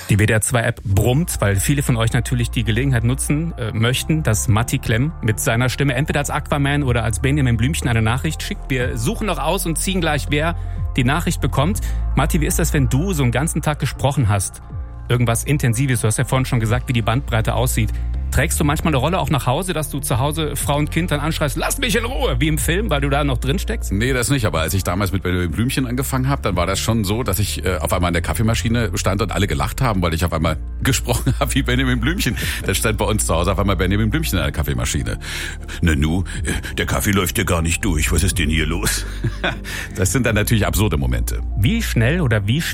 Die WDR 2-App brummt, weil viele von euch natürlich die Gelegenheit nutzen möchten, dass Matti Klemm mit seiner Stimme entweder als Aquaman oder als Benjamin Blümchen eine Nachricht schickt. Wir suchen noch aus und ziehen gleich, wer die Nachricht bekommt. Matti, wie ist das, wenn du so einen ganzen Tag gesprochen hast? Irgendwas Intensives, du hast ja vorhin schon gesagt, wie die Bandbreite aussieht. Trägst du manchmal eine Rolle auch nach Hause, dass du zu Hause Frau und Kind dann anschreist, lasst mich in Ruhe, wie im Film, weil du da noch drin steckst? Nee, das nicht. Aber als ich damals mit Benjamin Blümchen angefangen habe, dann war das schon so, dass ich auf einmal an der Kaffeemaschine stand und alle gelacht haben, weil ich auf einmal gesprochen habe wie Benjamin Blümchen. Da stand bei uns zu Hause auf einmal Benjamin Blümchen an der Kaffeemaschine. Nanu, der Kaffee läuft ja gar nicht durch. Was ist denn hier los? Das sind dann natürlich absurde Momente. Wie schnell oder wie